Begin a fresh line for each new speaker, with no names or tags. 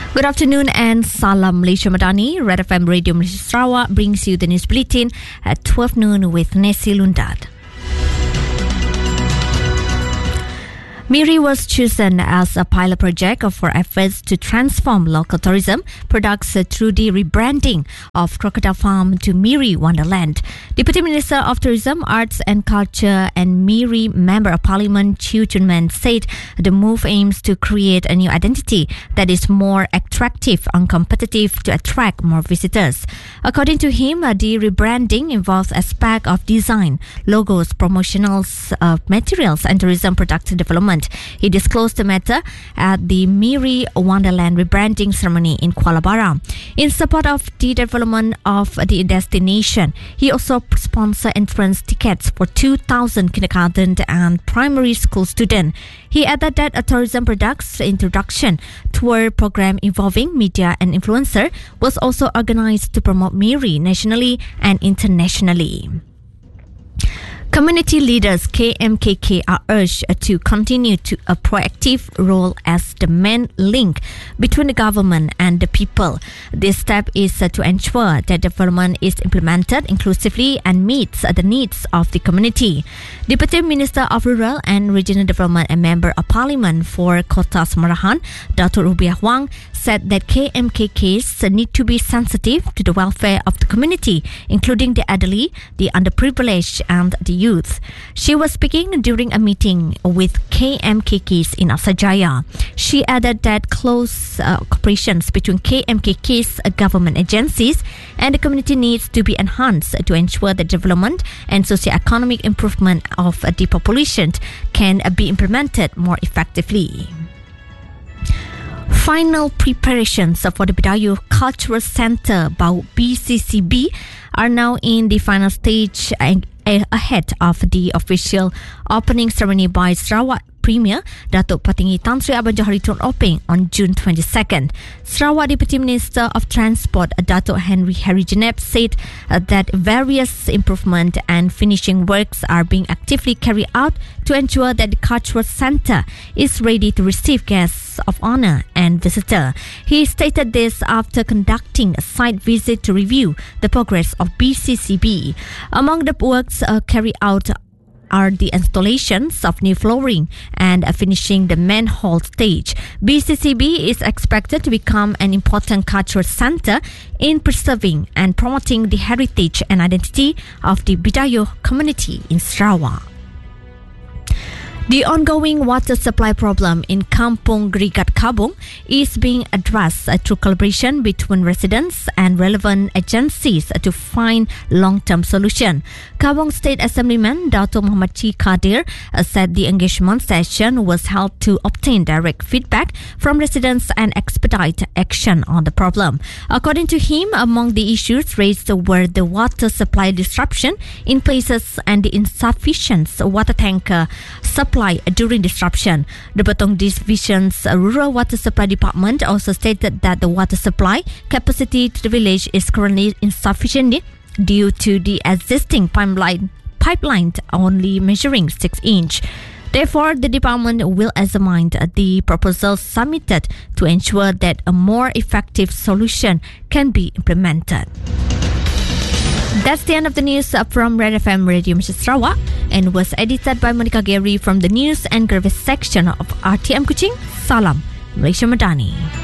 Good afternoon and Salam Malaysia Madani. Red FM Radio Malaysia Sarawak brings you the news bulletin at 12 noon with Nessie Lundad. Miri was chosen as a pilot project for efforts to transform local tourism products through the rebranding of Crocodile Farm to Miri Wonderland. Deputy Minister of Tourism, Arts and Culture and Miri Member of Parliament Chew Chun Man said the move aims to create a new identity that is more attractive and competitive to attract more visitors. According to him, the rebranding involves aspects of design, logos, promotional materials and tourism product development. He disclosed the matter at the Miri Wonderland rebranding ceremony in Kuala Baram. In support of the development of the destination, he also sponsored entrance tickets for 2,000 kindergarten and primary school students. He added that a tourism products introduction tour program involving media and influencer was also organized to promote Miri nationally and internationally. Community leaders KMKK are urged to continue to a proactive role as the main link between the government and the people. This step is to ensure that development is implemented inclusively and meets the needs of the community. Deputy Minister of Rural and Regional Development and Member of Parliament for Kota Semarahan, Dato' Rubiah Wang, said that KMKKs need to be sensitive to the welfare of the community, including the elderly, the underprivileged and the youth. She was speaking during a meeting with KMKKs in Asajaya. She added that close cooperations between KMKK's government agencies and the community needs to be enhanced to ensure the development and socio-economic improvement of the population can be implemented more effectively. Final preparations for the Bidayuh Cultural Centre by BCCB are now in the final stage ahead of the official opening ceremony by Sarawak Premier Datuk Patinggi Tan Sri Abang Johari Tun Openg on June 22nd. Sarawak Deputy Minister of Transport Datuk Henry Jeneb said that various improvement and finishing works are being actively carried out to ensure that the cultural centre is ready to receive guests of honour and visitors. He stated this after conducting a site visit to review the progress of BCCB. Among the works carried out are the installations of new flooring and finishing the main hall stage. BCCB is expected to become an important cultural centre in preserving and promoting the heritage and identity of the Bidayuh community in Sarawak. The ongoing water supply problem in Kampung Gerigat Kabung is being addressed through collaboration between residents and relevant agencies to find long-term solution. Kabung State Assemblyman Dato' Muhammad Chi Kadir said the engagement session was held to obtain direct feedback from residents and expedite action on the problem. According to him, among the issues raised were the water supply disruption in places and the insufficient water tanker supply during disruption. The Betong Division's Rural Water Supply Department also stated that the water supply capacity to the village is currently insufficient due to the existing pipeline only measuring 6 inch. Therefore, the department will examine the proposals submitted to ensure that a more effective solution can be implemented. That's the end of the news from Red FM Radio Malaysia Sarawak and was edited by Monica Gary from the News and Service section of RTM Kuching. Salam Malaysia Madani.